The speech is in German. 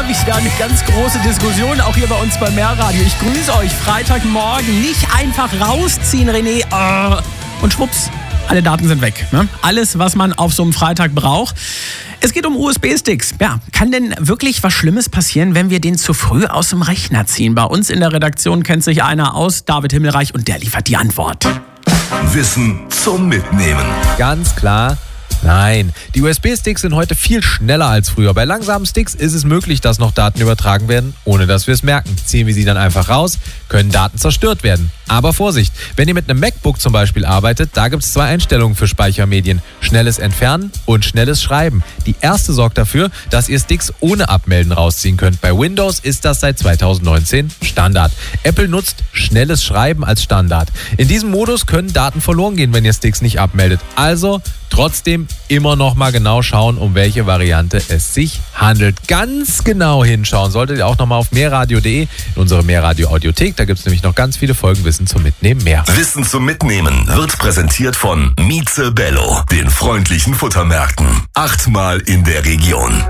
immer wieder eine ganz große Diskussion, auch hier bei uns bei Mehrradio. Ich grüße euch. Freitagmorgen nicht einfach rausziehen, René. Und schwupps, alle Daten sind weg. Ne? Alles, was man auf so einem Freitag braucht. Es geht um USB-Sticks. Ja, kann denn wirklich was Schlimmes passieren, wenn wir den zu früh aus dem Rechner ziehen? Bei uns in der Redaktion kennt sich einer aus, David Himmelreich, und der liefert die Antwort. Wissen zum Mitnehmen. Ganz klar. Nein, die USB-Sticks sind heute viel schneller als früher. Bei langsamen Sticks ist es möglich, dass noch Daten übertragen werden, ohne dass wir es merken. Ziehen wir sie dann einfach raus, können Daten zerstört werden. Aber Vorsicht, wenn ihr mit einem MacBook zum Beispiel arbeitet, da gibt es 2 Einstellungen für Speichermedien. Schnelles Entfernen und schnelles Schreiben. Die erste sorgt dafür, dass ihr Sticks ohne Abmelden rausziehen könnt. Bei Windows ist das seit 2019 Standard. Apple nutzt schnelles Schreiben als Standard. In diesem Modus können Daten verloren gehen, wenn ihr Sticks nicht abmeldet. Also trotzdem immer noch mal genau schauen, um welche Variante es sich handelt. Ganz genau hinschauen solltet ihr auch noch mal auf mehrradio.de in unsere Mehrradio-Audiothek. Da gibt es nämlich noch ganz viele Folgen Wissen zum Mitnehmen mehr. Wissen zum Mitnehmen wird präsentiert von Mieze Bello, den freundlichen Futtermärkten. 8-mal in der Region.